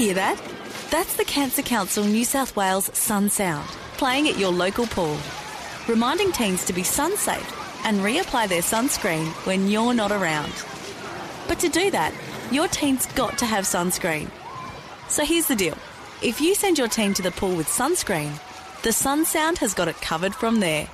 Hear that? That's the Cancer Council New South Wales Sun Sound, playing at your local pool, reminding teens to be sun safe and reapply their sunscreen when you're not around. But to do that, your teen's got to have sunscreen. So here's the deal. If you send your teen to the pool with sunscreen, the Sun Sound has got it covered from there.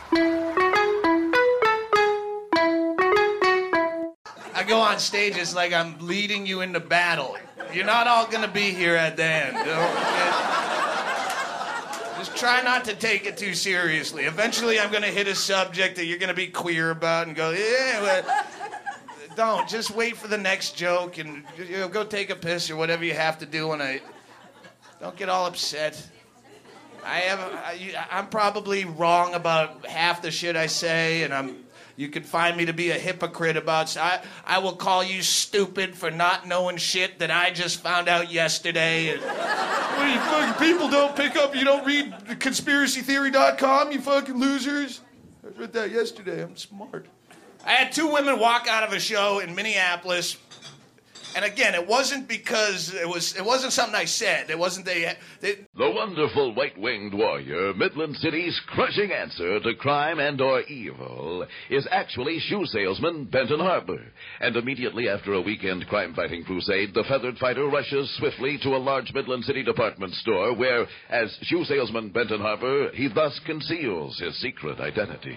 I go on stage, it's like I'm leading you into battle. You're not all going to be here at the end. Just try not to take it too seriously. Eventually I'm going to hit a subject that you're going to be queer about and go, yeah, well, don't. Just wait for the next joke and go take a piss or whatever you have to do. Don't get all upset. I'm probably wrong about half the shit I say, and you can find me to be a hypocrite about... I will call you stupid for not knowing shit that I just found out yesterday. And, what you fucking people don't pick up, you don't read conspiracytheory.com, you fucking losers? I read that yesterday, I'm smart. I had 2 women walk out of a show in Minneapolis. And again, it wasn't because it wasn't something I said. It wasn't they. The wonderful white-winged warrior, Midland City's crushing answer to crime and/or evil, is actually shoe salesman Benton Harbor. And immediately after a weekend crime-fighting crusade, the feathered fighter rushes swiftly to a large Midland City department store where, as shoe salesman Benton Harbor, he thus conceals his secret identity.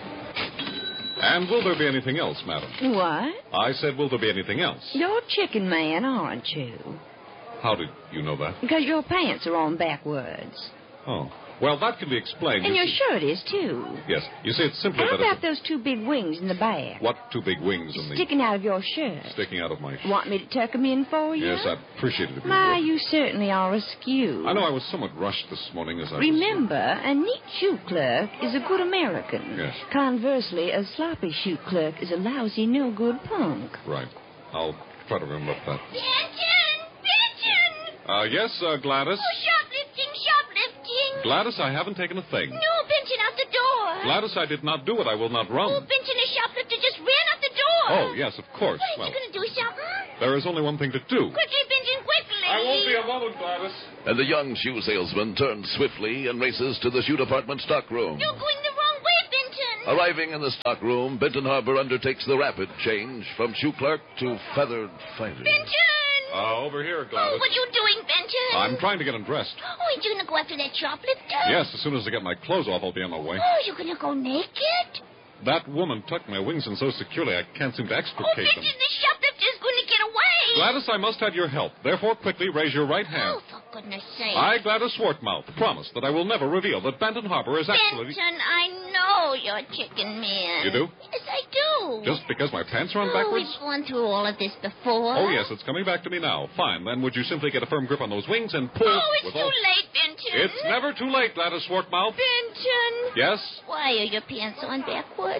And will there be anything else, madam? What? I said, will there be anything else? You're Chicken Man, aren't you? How did you know that? Because your pants are on backwards. Oh. Well, that can be explained. And your shirt is, too. Yes. You see, it's simply How that... about those 2 big wings in the back? What 2 big wings in the... Sticking out of your shirt. Sticking out of my shirt. Want me to tuck them in for you? Yes, I'd appreciate it if you My, would. you certainly are askew. I know I was somewhat rushed this morning as I Remember, a neat shoe clerk is a good American. Yes. Conversely, a sloppy shoe clerk is a lousy, no-good punk. Right. I'll try to remember that. Benton! Benton! Yes, Gladys? Oh, shoplifting! Gladys, I haven't taken a thing. No, Benton, out the door. Gladys, I did not do it. I will not run. Oh, Benton, a shoplifter just ran out the door. Oh, yes, of course. What, are you going to do something? There is only one thing to do. Quickly, Benton, quickly. I won't be a moment, Gladys. And the young shoe salesman turns swiftly and races to the shoe department stockroom. You're going the wrong way, Benton. Arriving in the stockroom, Benton Harbor undertakes the rapid change from shoe clerk to feathered fighter. Benton! Over here, Gladys. Oh, what are you doing, Benton? I'm trying to get undressed. Oh, are you going to go after that shoplifter? Yes, as soon as I get my clothes off, I'll be on my way. Oh, you're going to go naked? That woman tucked my wings in so securely I can't seem to Oh, extricate Benton, them. the shoplifter's going to get away. Gladys, I must have your help. Therefore, quickly raise your right hand. Oh, for goodness sake. I, Gladys Swartmouth, promise that I will never reveal that Benton Harbor is actually... Benton, I know you're Chicken Man. You do? Yes, I do. Just because my pants are on Oh, backwards? we've gone through all of this before. Oh, yes, it's coming back to me now. Fine, then would you simply get a firm grip on those wings and pull... Oh, it's with too all... late, Benton. It's never too late, Gladys Swartmouth. Benton. Yes? Why are your pants on backwards?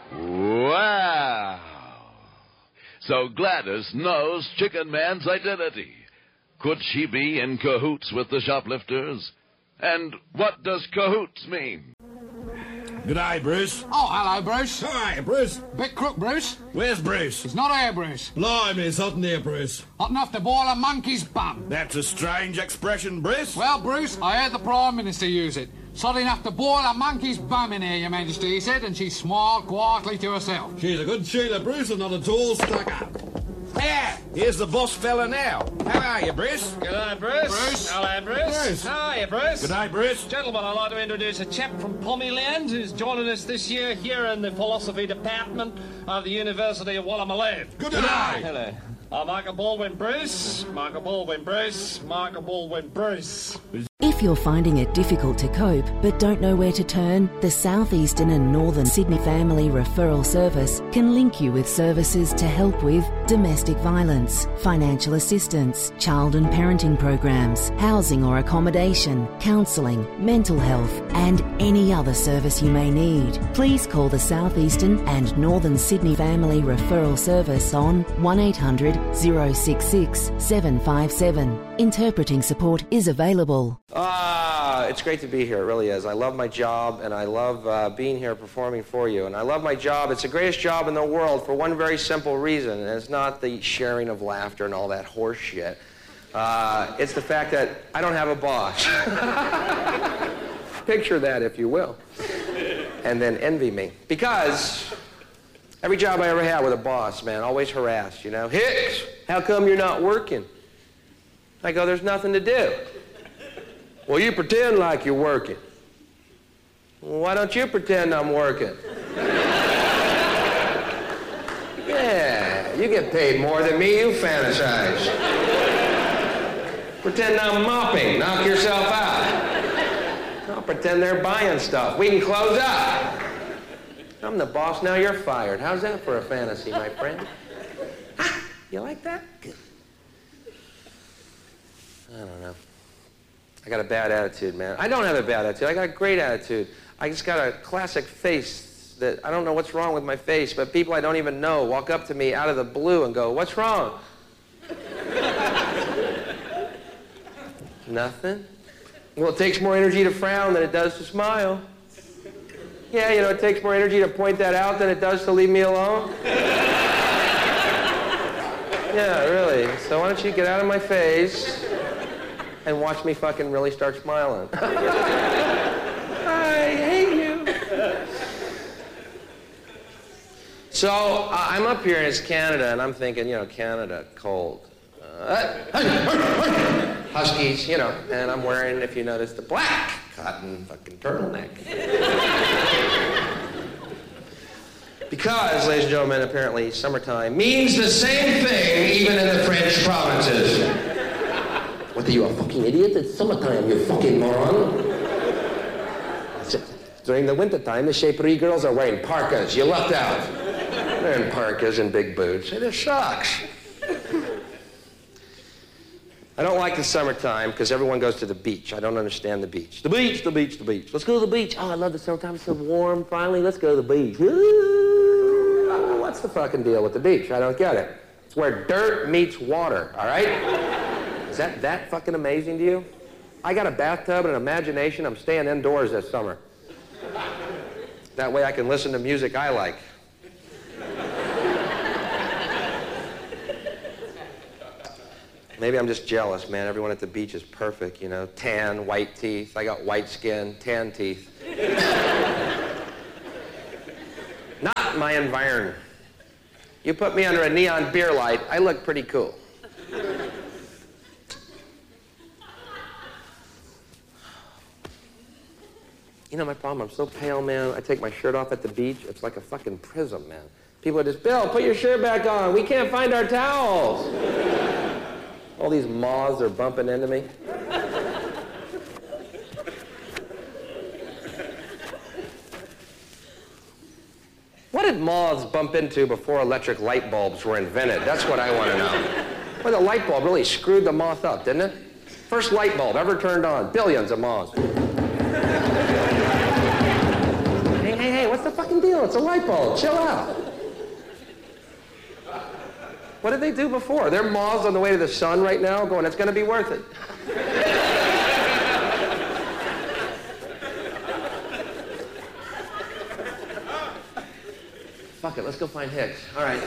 Wow. So Gladys knows Chicken Man's identity. Could she be in cahoots with the shoplifters? And what does cahoots mean? G'day, Bruce. Oh, hello, Bruce. Hi, Bruce. Bit crook, Bruce. Where's Bruce? It's not here, Bruce. Blimey, it's hot in here, Bruce. Hot enough to boil a monkey's bum. That's a strange expression, Bruce. Well, Bruce, I heard the Prime Minister use it. It's hot enough to boil a monkey's bum in here, Your Majesty, he said, and she smiled quietly to herself. She's a good Sheila, Bruce, and not at all stuck up. Yeah, here's the boss fella now. How are you, Bruce? G'day, Bruce. Bruce. Hello, Bruce. Bruce. How are you, Bruce? G'day, Bruce. Gentlemen, I'd like to introduce a chap from Pommyland who's joining us this year here in the philosophy department of the University of Woolloomooloo. G'day. Hello. Michael Baldwin Bruce. Michael Baldwin Bruce. Michael Baldwin Bruce. If you're finding it difficult to cope but don't know where to turn, the South Eastern and Northern Sydney Family Referral Service can link you with services to help with domestic violence, financial assistance, child and parenting programs, housing or accommodation, counselling, mental health and any other service you may need. Please call the South Eastern and Northern Sydney Family Referral Service on 1800 066 757. Interpreting support is available. It's great to be here. It really is. I love my job, and I love being here performing for you. And I love my job. It's the greatest job in the world for one very simple reason, and it's not the sharing of laughter and all that horse shit. It's the fact that I don't have a boss. Picture that, if you will. And then envy me. Because every job I ever had with a boss, man, always harassed, you know. Hicks, how come you're not working? I go, there's nothing to do. Well, you pretend like you're working. Well, why don't you pretend I'm working? Yeah, you get paid more than me, you fantasize. Pretend I'm mopping, knock yourself out. I'll pretend they're buying stuff. We can close up. I'm the boss, now you're fired. How's that for a fantasy, my friend? Ha! You like that? Good. I don't know. I got a bad attitude, man. I don't have a bad attitude. I got a great attitude. I just got a classic face that I don't know what's wrong with my face, but people I don't even know walk up to me out of the blue and go, what's wrong? Nothing. Well, it takes more energy to frown than it does to smile. Yeah, you know, it takes more energy to point that out than it does to leave me alone. Yeah, really. So why don't you get out of my face and watch me fucking really start smiling. I hate you. So I'm up here and it's Canada, and I'm thinking, you know, Canada, cold. Huskies, you know, and I'm wearing, if you notice, the black cotton fucking turtleneck. Because, ladies and gentlemen, apparently summertime means the same thing even in the French provinces. What, are you a fucking idiot? It's summertime, you fucking moron. During the wintertime, the Chaperie girls are wearing parkas. You lucked out. They're in parkas and big boots. It sucks. I don't like the summertime because everyone goes to the beach. I don't understand the beach. The beach, the beach, the beach. Let's go to the beach. Oh, I love the summertime. It's so warm. Finally, let's go to the beach. Ooh, what's the fucking deal with the beach? I don't get it. It's where dirt meets water, all right? Is that fucking amazing to you? I got a bathtub and an imagination. I'm staying indoors this summer. That way I can listen to music I like. Maybe I'm just jealous, man. Everyone at the beach is perfect, you know. Tan, white teeth. I got white skin, tan teeth. Not my environment. You put me under a neon beer light, I look pretty cool. You know my problem? I'm so pale, man. I take my shirt off at the beach. It's like a fucking prism, man. People are just, Bill, put your shirt back on. We can't find our towels. All these moths are bumping into me. What did moths bump into before electric light bulbs were invented? That's what I want to know. Well, the light bulb really screwed the moth up, didn't it? First light bulb ever turned on. Billions of moths. Hey, what's the fucking deal? It's a light bulb. Chill out. What did they do before? They're moths on the way to the sun right now going, it's going to be worth it. Fuck it, let's go find Hicks. All right.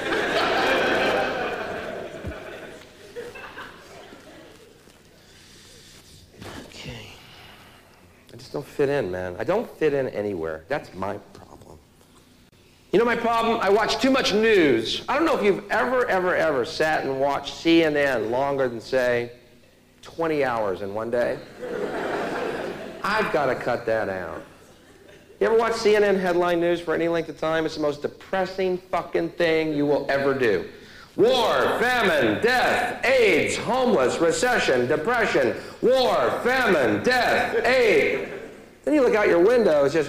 Okay. I just don't fit in, man. I don't fit in anywhere. That's my problem. You know my problem? I watch too much news. I don't know if you've ever sat and watched CNN longer than, say, 20 hours in one day. I've got to cut that out. You ever watch CNN headline news for any length of time? It's the most depressing fucking thing you will ever do. War, famine, death, AIDS, homeless, recession, depression, war, famine, death, AIDS. Then you look out your window, it's just...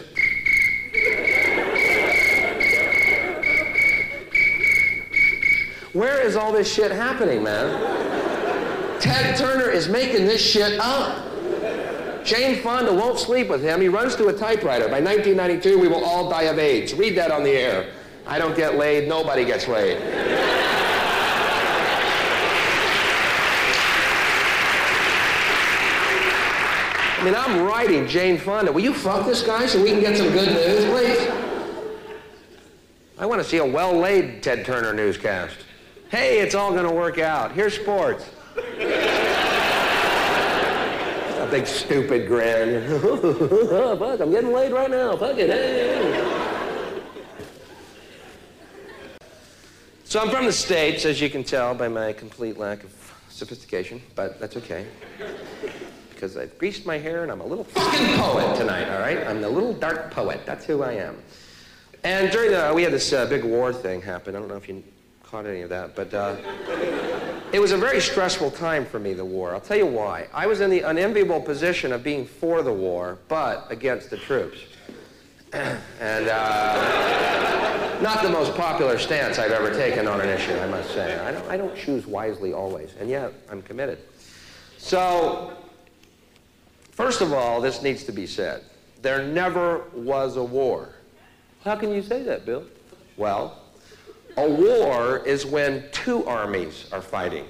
Where is all this shit happening, man? Ted Turner is making this shit up. Jane Fonda won't sleep with him. He runs to a typewriter. By 1992, we will all die of AIDS. Read that on the air. I don't get laid. Nobody gets laid. I mean, I'm writing Jane Fonda. Will you fuck this guy so we can get some good news, please? I want to see a well-laid Ted Turner newscast. Hey, it's all going to work out. Here's sports. A big stupid grin. Fuck, I'm getting laid right now. Fuck it. Hey. So I'm from the States, as you can tell by my complete lack of sophistication, but that's okay. Because I've greased my hair and I'm a little fucking poet tonight, all right? I'm the little dark poet. That's who I am. And during we had this big war thing happen. I don't know if you caught any of that, but it was a very stressful time for me, the war. I'll tell you why. I was in the unenviable position of being for the war, but against the troops. And not the most popular stance I've ever taken on an issue, I must say. I don't choose wisely always, and yet I'm committed. So, first of all, this needs to be said. There never was a war. How can you say that, Bill? Well, a war is when two armies are fighting.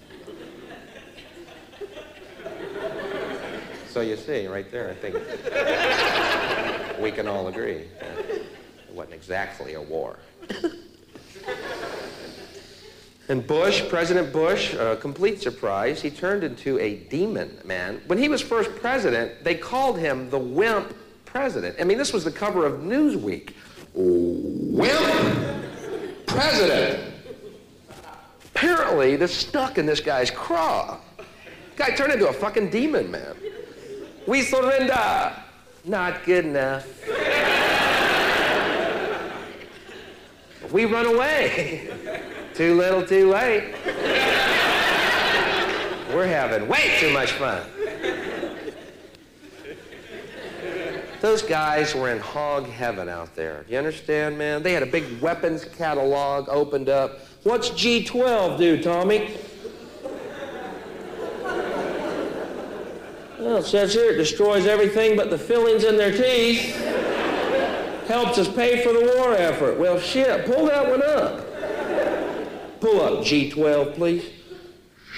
So you see, right there, I think we can all agree it wasn't exactly a war. And Bush, President Bush, a complete surprise, he turned into a demon, man. When he was first president, they called him the wimp president. I mean, this was the cover of Newsweek. Wimp president. Apparently, this stuck in this guy's craw. Guy turned into a fucking demon, man. We surrender. Not good enough. We run away. Too little, too late. We're having way too much fun. Those guys were in hog heaven out there. You understand, man? They had a big weapons catalog opened up. What's G12 do, Tommy? Well, it says here it destroys everything but the fillings in their teeth. Helps us pay for the war effort. Well, shit, pull that one up. Pull up G12, please.